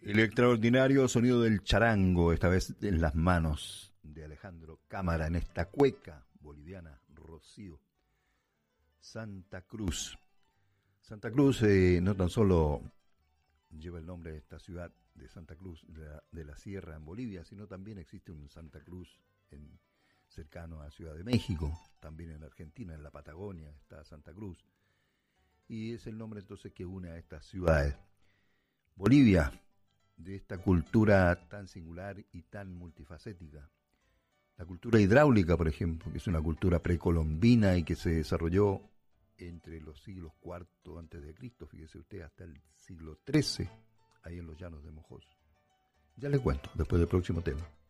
El extraordinario sonido del charango, esta vez en las manos de Alejandro Cámara, en esta cueca boliviana, Rocío. Santa Cruz. Santa Cruz no tan solo lleva el nombre de esta ciudad de Santa Cruz de la Sierra en Bolivia, sino también existe un Santa Cruz cercano a Ciudad de México, también en Argentina, en la Patagonia está Santa Cruz. Y es el nombre entonces que une a estas ciudades. Bolivia, de esta cultura tan singular y tan multifacética. La cultura hidráulica, por ejemplo, que es una cultura precolombina y que se desarrolló entre los siglos IV antes de Cristo, fíjese usted, hasta el siglo XIII, ahí en los llanos de Mojós. Ya le cuento, después del próximo tema.